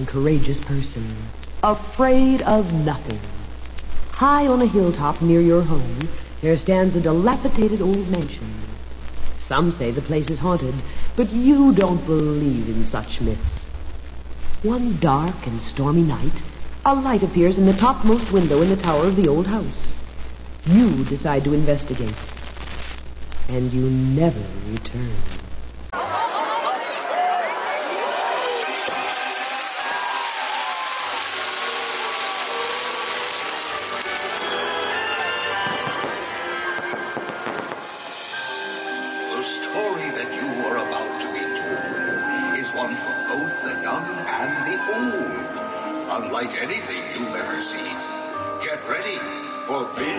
courageous person, afraid of nothing. High on a hilltop near your home, there stands a dilapidated old mansion. Some say the place is haunted, but you don't believe in such myths. One dark and stormy night, a light appears in the topmost window in the tower of the old house. You decide to investigate, and you never return. The story that you are about to be told is one for both the young and the old. Unlike anything you've ever seen. Get ready for Biz